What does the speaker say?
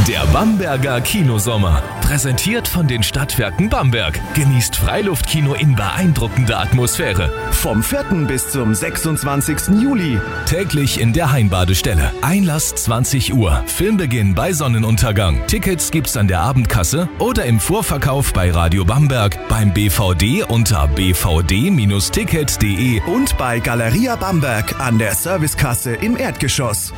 Der Bamberger Kinosommer. Präsentiert von den Stadtwerken Bamberg. Genießt Freiluftkino in beeindruckender Atmosphäre. Vom 4. bis zum 26. Juli. Täglich in der Heimbadestelle. Einlass 20 Uhr. Filmbeginn bei Sonnenuntergang. Tickets gibt's an der Abendkasse oder im Vorverkauf bei Radio Bamberg, beim BVD unter bvd-ticket.de Und bei Galeria Bamberg an der Servicekasse im Erdgeschoss.